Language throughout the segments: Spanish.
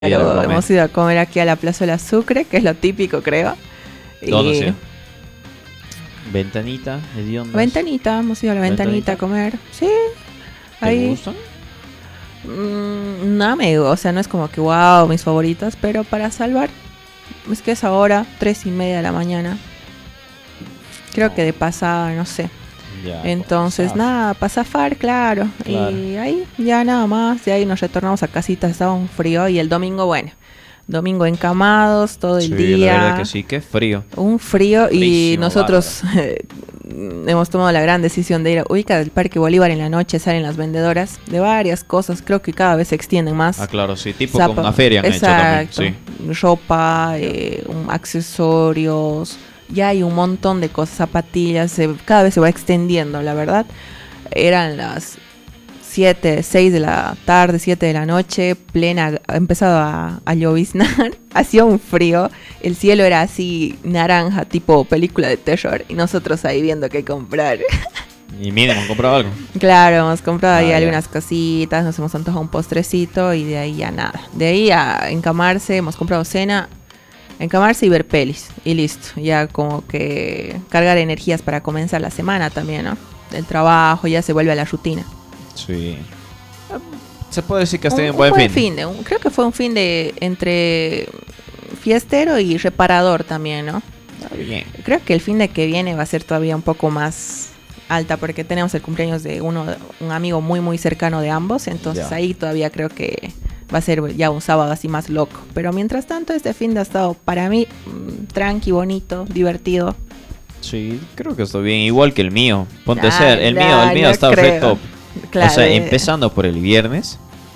Claro, hemos ido a comer aquí a la Plazuela Sucre, que es lo típico, creo. ¿Dónde sí? Ventanita, hediondas. Ventanita, hemos ido a la ventanita a comer. Sí, ahí. ¿Te gustan? No me, o sea, no es como que wow, mis favoritas, pero para salvar, es que es ahora 3:30 de la mañana. Creo que de pasada, no sé. Ya, Entonces, nada, para zafar, claro. Y ahí ya nada más. De ahí nos retornamos a casita. Estaba un frío. Y el domingo, bueno, domingo encamados todo el día. La verdad que sí, qué frío. Un frío. Y Frísimo, nosotros hemos tomado la gran decisión de ir a ubicar el Parque Bolívar en la noche. Salen las vendedoras de varias cosas. Creo que cada vez se extienden más. Ah, claro, sí, tipo como una feria han hecho también. Sí. Ropa, accesorios. Ya hay un montón de cosas, zapatillas, cada vez se va extendiendo, la verdad. Eran las 7, 6 de la tarde, 7 de la noche, plena, ha empezado a lloviznar, hacía un frío, el cielo era así naranja, tipo película de terror, y nosotros ahí viendo qué comprar. Y mínimo, ¿han comprado algo? Claro, hemos comprado ahí algunas cositas, nos hemos antojado un postrecito y de ahí ya nada. De ahí a encamarse, hemos comprado cena. Encamarse y ver pelis. Y listo. Ya como que cargar energías para comenzar la semana también, ¿no? El trabajo ya se vuelve a la rutina. Sí. Se puede decir que está bien buen fin. Creo que fue un fin de entre fiestero y reparador también, ¿no? Está bien. Creo que el fin de que viene va a ser todavía un poco más alta porque tenemos el cumpleaños de un amigo muy muy cercano de ambos. Entonces ahí todavía creo que va a ser ya un sábado así más loco. Pero mientras tanto, este fin de ha estado para mí tranqui, bonito, divertido. Sí, creo que está bien. Igual que el mío. Ponte a ser. El mío ha estado re top. Claro, o sea, empezando por el viernes.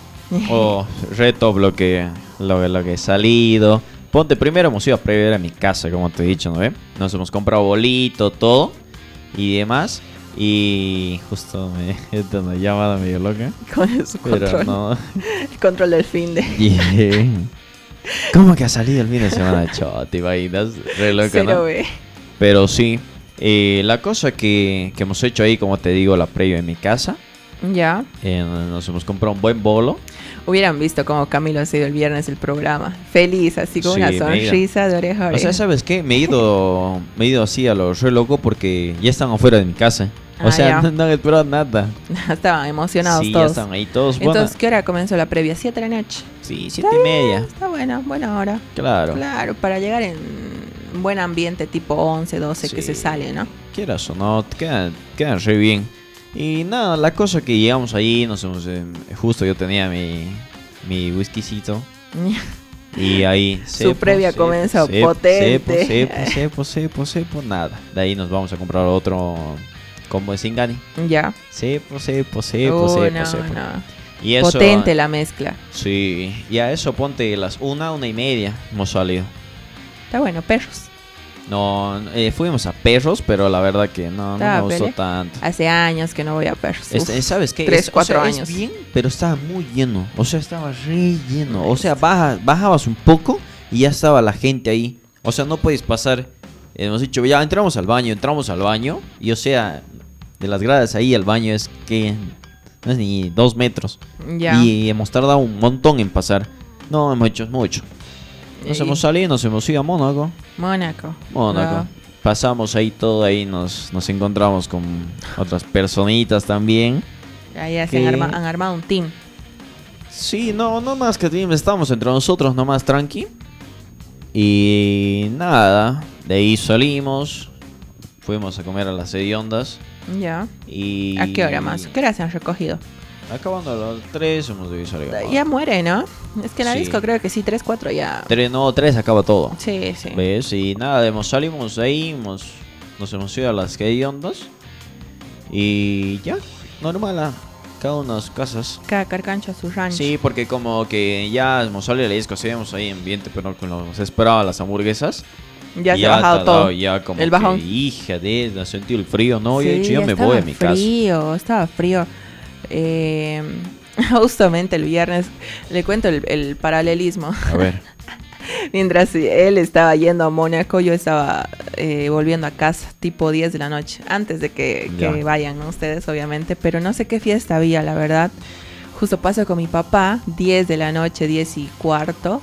Re top lo que he salido. Ponte, primero hemos ido a prever a mi casa, como te he dicho, ¿no? Nos hemos comprado bolito, todo y demás. Y justo una llamada medio loca. Con su control. No. El control del fin de. Yeah. ¿Cómo que ha salido el fin de semana? Choti, vainas. Re loca, Cero, ¿no? Ve. Pero sí. La cosa que hemos hecho ahí, como te digo, la previa en mi casa. Ya. Nos hemos comprado un buen bolo. Hubieran visto cómo Camilo ha sido el viernes el programa. Feliz, así con una sonrisa de oreja a oreja. O sea, ¿sabes qué? Me he ido así a lo re loco porque ya están afuera de mi casa. O sea, no han esperado nada. Estaban emocionados todos. Sí, ya están ahí todos. Entonces, ¿qué hora comenzó la previa? 7 de la noche. Sí, 7:30. Está buena hora. Claro, para llegar en buen ambiente tipo 11, 12 que se sale, ¿no? Quieras o no, quedan re bien. Y nada, la cosa que llegamos ahí, justo yo tenía mi whiskycito. Y ahí su previa comenzó potente. Sepo, nada. De ahí nos vamos a comprar otro combo de Singani. Ya. Sepo. No. Y eso, potente la mezcla. Sí, y a eso ponte las 1:30 hemos salido. Está bueno, perros. No, fuimos a Perros, pero la verdad que no me gustó tanto. Hace años que no voy a Perros. ¿Sabes qué? 3, 4 años. Es bien, pero estaba muy lleno. O sea, estaba re lleno. O sea, bajabas un poco y ya estaba la gente ahí. O sea, no puedes pasar. Hemos dicho, ya entramos al baño. Y o sea, de las gradas ahí al baño es que no es ni 2 metros. Ya. Y hemos tardado un montón en pasar. No, hemos hecho mucho. Nos hemos salido, nos hemos ido a Mónaco. No. Pasamos ahí todo, ahí nos encontramos con otras personitas también. Ya se han armado un team. Sí, no más que team, estamos entre nosotros nomás tranqui. Y nada, de ahí salimos, fuimos a comer a las hediondas. Ya. Y ¿A qué hora más? ¿Qué hora se han recogido? Acabando a las 3 hemos debido salir. Ya muere, ¿no? Es que en la disco creo que sí, 3, 4 ya. 3 acaba todo. Sí. ¿Ves? Y nada, salimos de ahí, nos hemos ido a las hediondas. Y ya, normal, cada una de sus casas. Cada carcancho a su rancho. Sí, porque como que ya hemos salido de la disco, seguimos ahí en ambiente, pero con lo que se esperaba las hamburguesas. Ya se ha bajado todo. Ya como el bajón. Hija de, ha sentido el frío, ¿no? Sí, yo me voy a mi casa. Estaba frío. Justamente el viernes, le cuento el paralelismo. A ver. Mientras él estaba yendo a Mónaco, yo estaba volviendo a casa, tipo 10 de la noche, antes de que vayan, ¿no? Ustedes, obviamente, pero no sé qué fiesta había, la verdad. Justo pasa con mi papá, 10 de la noche, 10 y cuarto.